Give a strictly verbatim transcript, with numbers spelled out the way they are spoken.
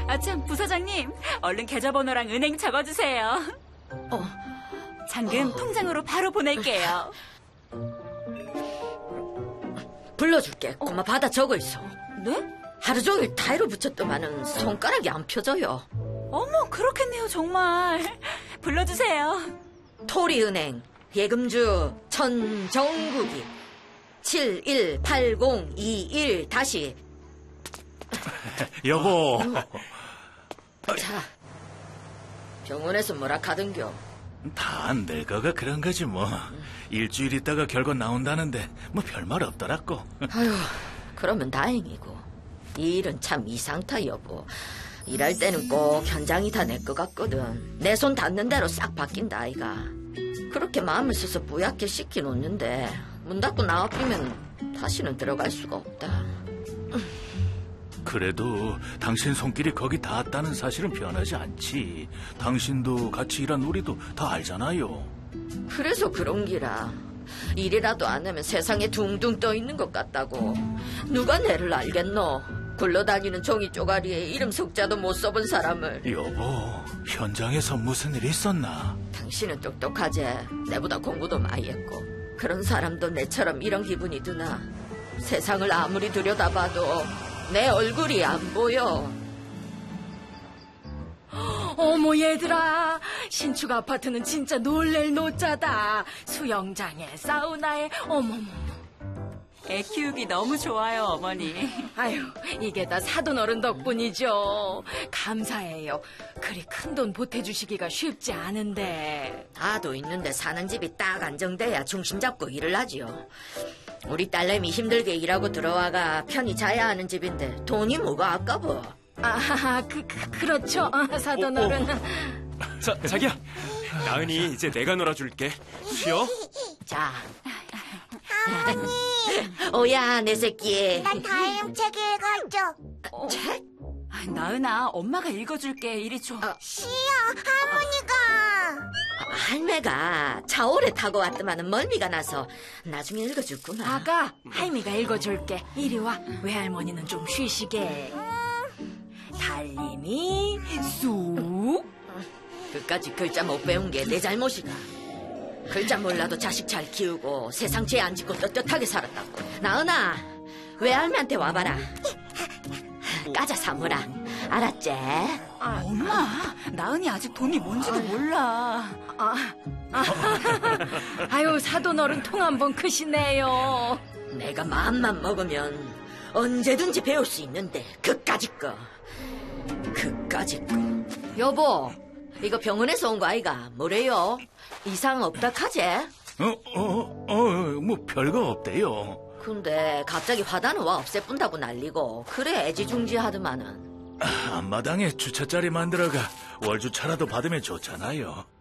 아참, 부사장님, 얼른 계좌번호랑 은행 적어주세요. 어, 잔금 어. 통장으로 바로 보낼게요. 불러줄게. 고마 받아 적어 있어. 네? 하루 종일 타이로 붙였더만은 손가락이 안 펴져요. 어머, 그렇겠네요, 정말. 불러주세요. 토리은행 예금주 천정국이 칠일팔공이일 다시. 여보. 자, 병원에서 뭐라 카던겨? 다 늙어가 그런 거지 뭐. 일주일 있다가 결과 나온다는데 뭐 별말 없더라고. 아휴, 그러면 다행이고. 이 일은 참 이상타, 여보. 일할 때는 꼭 현장이 다 내 것 같거든. 내 손 닿는 대로 싹 바뀐다, 아이가. 그렇게 마음을 써서 뿌옇게 씻겨놓는데 문 닫고 나와버리면 다시는 들어갈 수가 없다. 그래도 당신 손길이 거기 닿았다는 사실은 변하지 않지. 당신도 같이 일한 우리도 다 알잖아요. 그래서 그런 기라. 일이라도 안 하면 세상에 둥둥 떠 있는 것 같다고. 누가 내를 알겠노? 굴러다니는 종이 쪼가리에 이름 석자도 못 써본 사람을. 여보, 현장에서 무슨 일이 있었나? 당신은 똑똑하지. 내보다 공부도 많이 했고. 그런 사람도 내처럼 이런 기분이 드나? 세상을 아무리 들여다봐도 내 얼굴이 안 보여. 어머 얘들아, 신축 아파트는 진짜 놀랠 노짜다. 수영장에 사우나에 어머머. 애 키우기 너무 좋아요, 어머니. 아유, 이게 다 사돈어른 덕분이죠. 감사해요. 그리 큰 돈 보태주시기가 쉽지 않은데. 나도 있는데 사는 집이 딱 안정돼야 중심 잡고 일을 하지요. 우리 딸내미 힘들게 일하고 들어와가 편히 자야 하는 집인데 돈이 뭐가 아까워. 아, 그, 그 그렇죠, 사돈어른. 자, 자기야. 나은이 이제 내가 놀아줄게. 쉬어. 자. 어머니, 오야, 내 새끼. 난 다음 책 읽어줘. 책? 아, 나은아, 엄마가 읽어줄게. 이리 줘. 싫어, 할머니가. 할매가 차 오래 타고 왔더만은 멀미가 나서 나중에 읽어줄구나. 아가, 할미가 읽어줄게. 이리 와. 외할머니는 좀 쉬시게. 달님이 쑥. 그까지 글자 못 배운 게 내 잘못이다. 글자 몰라도 자식 잘 키우고 세상 죄 안 짓고 떳떳하게 살았다고. 나은아, 외할매한테 와봐라. 까자 사무라. 알았지? 아, 엄마, 나은이 아직 돈이 뭔지도 몰라. 아, 아, 아유, 사돈어른 통 한 번 크시네요. 내가 마음만 먹으면 언제든지 배울 수 있는데 그까짓 거. 그까짓 거. 여보, 이거 병원에서 온 거 아이가? 뭐래요? 이상 없다 카제? 어, 어, 어, 뭐 별거 없대요. 근데 갑자기 화단은 와 없애뿐다고 난리고 그래 애지중지하더만은. 아, 앞마당에 주차자리 만들어가 월주차라도 받으면 좋잖아요.